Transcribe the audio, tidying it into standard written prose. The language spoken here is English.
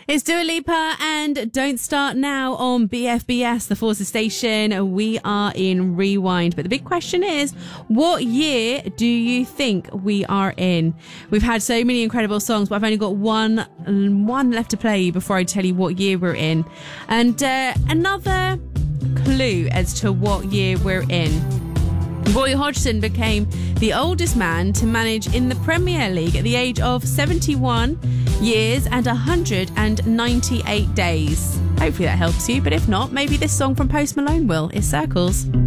It's Dua Lipa and Don't Start Now on BFBS, the Forces station. We are in Rewind. But the big question is, what year do you think we are in? We've had so many incredible songs, but I've only got one left to play before I tell you what year we're in. And another clue as to what year we're in. Roy Hodgson became the oldest man to manage in the Premier League at the age of 71 years and 198 days. Hopefully that helps you, but if not, maybe this song from Post Malone will. It Circles.